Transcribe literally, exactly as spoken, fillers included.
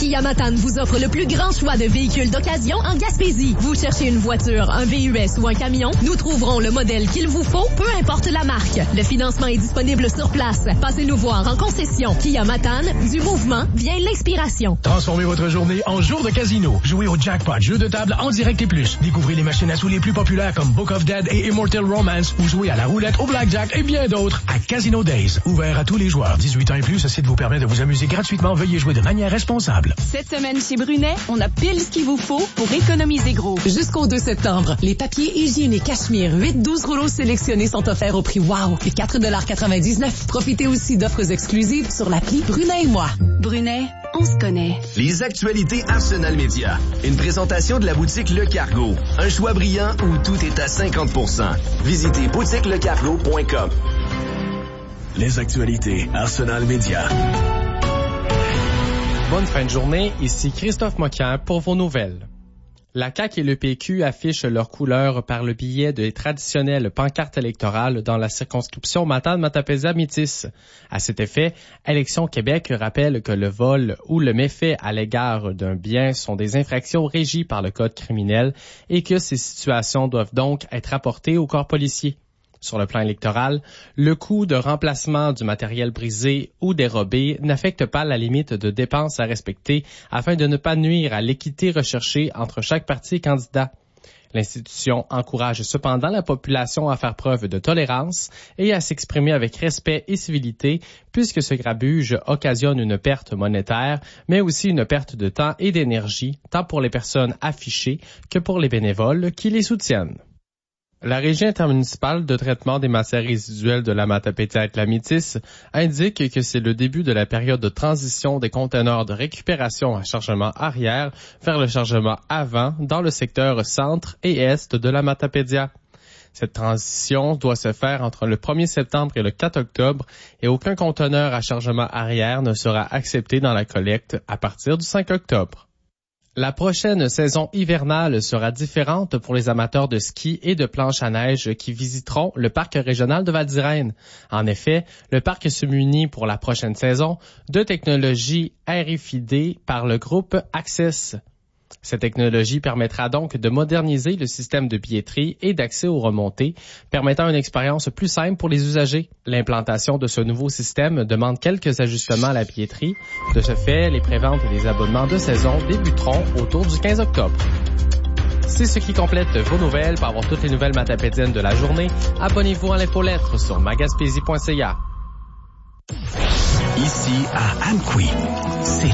Kia Matane vous offre le plus grand choix de véhicules d'occasion en Gaspésie. Vous cherchez une voiture, un V U S ou un camion? Nous trouverons le modèle qu'il vous faut, peu importe la marque. Le financement est disponible sur place. Passez nous voir en concession. Kia Matane, du mouvement vient l'inspiration. Transformez votre journée en jour de casino. Jouez au jackpot, jeu de table en direct et plus. Découvrez les machines à sous les plus populaires comme Book of Dead et Immortal Romance ou jouez à la roulette, au blackjack et bien d'autres à Casino Days. Ouvert à tous les joueurs. dix-huit ans et plus, ce site vous permet de vous amuser gratuitement. Veuillez jouer de manière responsable. Cette semaine chez Brunet, on a pile ce qu'il vous faut pour économiser gros. Jusqu'au deux septembre, les papiers hygiéniques Cachemire huit douze rouleaux sélectionnés sont offerts au prix wow et quatre dollars quatre-vingt-dix-neuf. Profitez aussi d'offres exclusives sur l'appli Brunet et moi. Brunet, on se connaît. Les actualités Arsenal Média. Une présentation de la boutique Le Cargo. Un choix brillant où tout est à cinquante pour cent. Visitez boutique le cargo point com. Les actualités Arsenal Média. Bonne fin de journée, ici Christophe Moquin pour vos nouvelles. La C A Q et le P Q affichent leurs couleurs par le biais des traditionnelles pancartes électorales dans la circonscription Matane-Matapédia-Métis. À cet effet, Élections Québec rappelle que le vol ou le méfait à l'égard d'un bien sont des infractions régies par le Code criminel et que ces situations doivent donc être rapportées au corps policier. Sur le plan électoral, le coût de remplacement du matériel brisé ou dérobé n'affecte pas la limite de dépenses à respecter afin de ne pas nuire à l'équité recherchée entre chaque parti et candidat. L'institution encourage cependant la population à faire preuve de tolérance et à s'exprimer avec respect et civilité puisque ce grabuge occasionne une perte monétaire, mais aussi une perte de temps et d'énergie, tant pour les personnes affichées que pour les bénévoles qui les soutiennent. La Régie intermunicipale de traitement des matières résiduelles de la Matapédia-Métis indique que c'est le début de la période de transition des conteneurs de récupération à chargement arrière vers le chargement avant dans le secteur centre et est de la Matapédia. Cette transition doit se faire entre le premier septembre et le quatre octobre et aucun conteneur à chargement arrière ne sera accepté dans la collecte à partir du cinq octobre. La prochaine saison hivernale sera différente pour les amateurs de ski et de planche à neige qui visiteront le parc régional de Val-d'Irène. En effet, le parc se munit pour la prochaine saison de technologies R F I D par le groupe Access. Cette technologie permettra donc de moderniser le système de billetterie et d'accès aux remontées, permettant une expérience plus simple pour les usagers. L'implantation de ce nouveau système demande quelques ajustements à la billetterie. De ce fait, les préventes et les abonnements de saison débuteront autour du quinze octobre. C'est ce qui complète vos nouvelles. Pour avoir toutes les nouvelles matapédiennes de la journée, abonnez-vous à l'infolettre sur magaspésie point c a. Ici à Amqui, c'est